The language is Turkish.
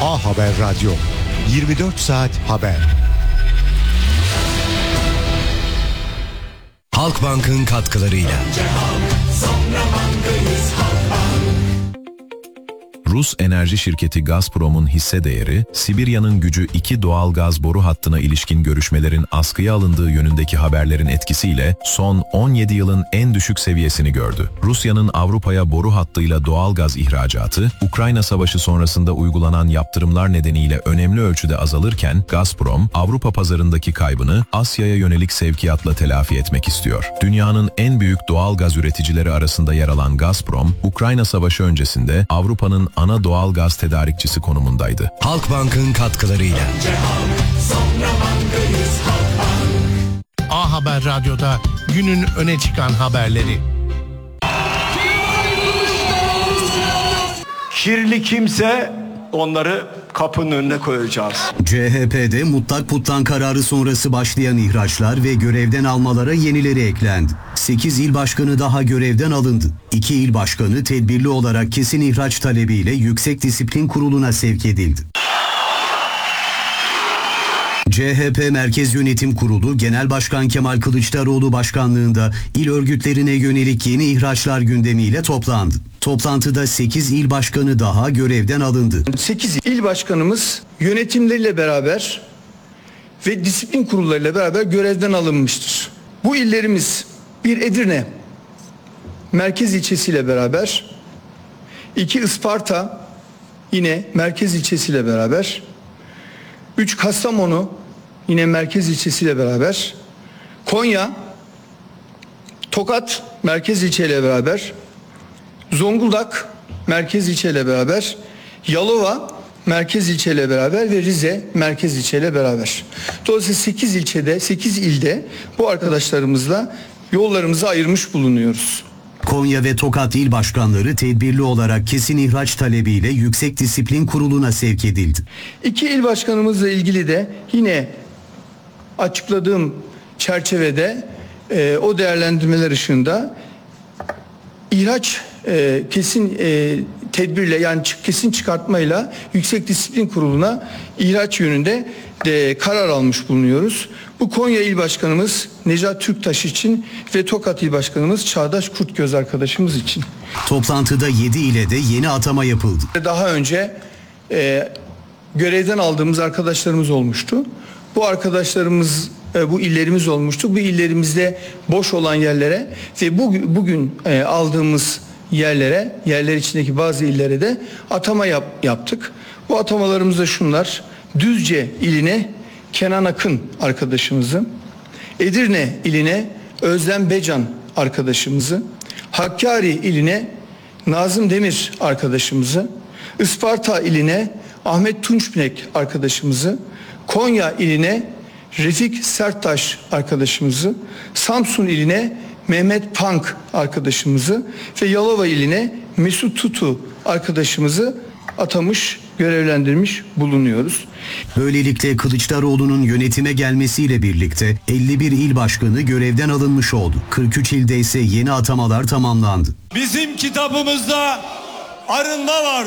A Haber Radyo, 24 saat haber. Halkbank'ın katkılarıyla. Rus enerji şirketi Gazprom'un hisse değeri, Sibirya'nın gücü 2 doğal gaz boru hattına ilişkin görüşmelerin askıya alındığı yönündeki haberlerin etkisiyle son 17 yılın en düşük seviyesini gördü. Rusya'nın Avrupa'ya boru hattıyla doğal gaz ihracatı, Ukrayna Savaşı sonrasında uygulanan yaptırımlar nedeniyle önemli ölçüde azalırken, Gazprom, Avrupa pazarındaki kaybını Asya'ya yönelik sevkiyatla telafi etmek istiyor. Dünyanın en büyük doğal gaz üreticileri arasında yer alan Gazprom, Ukrayna Savaşı öncesinde Avrupa'nın ana doğal gaz tedarikçisi konumundaydı. Halkbank'ın katkılarıyla. A Haber Radyo'da günün öne çıkan haberleri. Kirli kimse onları kapının önüne koyacağız. CHP'de mutlak puttan kararı sonrası başlayan ihraçlar ve görevden almalara yenileri eklendi. 8 il başkanı daha görevden alındı. 2 il başkanı tedbirli olarak kesin ihraç talebiyle Yüksek Disiplin Kurulu'na sevk edildi. CHP Merkez Yönetim Kurulu, Genel Başkan Kemal Kılıçdaroğlu başkanlığında il örgütlerine yönelik yeni ihraçlar gündemiyle toplandı. Toplantıda 8 il başkanı daha görevden alındı. 8 il başkanımız yönetimleriyle beraber ve disiplin kurullarıyla beraber görevden alınmıştır. Bu illerimiz: 1 Edirne merkez ilçesiyle beraber, 2 Isparta yine merkez ilçesiyle beraber, 3 Kastamonu yine merkez ilçesiyle beraber, Konya, Tokat merkez ilçeyle beraber, Zonguldak merkez ilçeyle beraber, Yalova merkez ilçeyle beraber ve Rize merkez ilçeyle beraber. Dolayısıyla 8 ilde bu arkadaşlarımızla yollarımızı ayırmış bulunuyoruz. Konya ve Tokat il başkanları tedbirli olarak kesin ihraç talebiyle Yüksek Disiplin Kurulu'na sevk edildi. 2 il başkanımızla ilgili de yine açıkladığım çerçevede o değerlendirmeler ışığında ihraç kesin tedbirle, yani kesin çıkartmayla Yüksek Disiplin Kurulu'na ihraç yönünde karar almış bulunuyoruz. Bu Konya İl Başkanımız Necat Türktaş için ve Tokat İl Başkanımız Çağdaş Kurtgöz arkadaşımız için. Toplantıda 7 ile de yeni atama yapıldı. Daha önce görevden aldığımız arkadaşlarımız olmuştu. Bu arkadaşlarımız, bu illerimiz olmuştu. Bu illerimizde boş olan yerlere ve bugün aldığımız yerler içindeki bazı illere de atama yaptık. Bu atamalarımız da şunlar: Düzce iline Kenan Akın arkadaşımızı, Edirne iline Özlem Becan arkadaşımızı, Hakkari iline Nazım Demir arkadaşımızı, Isparta iline Ahmet Tunçbinek arkadaşımızı, Konya iline Refik Serttaş arkadaşımızı, Samsun iline Mehmet Pank arkadaşımızı ve Yalova iline Mesut Tutu arkadaşımızı atamış, görevlendirmiş bulunuyoruz. Böylelikle Kılıçdaroğlu'nun yönetime gelmesiyle birlikte 51 il başkanı görevden alınmış oldu. 43 ilde ise yeni atamalar tamamlandı. Bizim kitabımızda arınma var.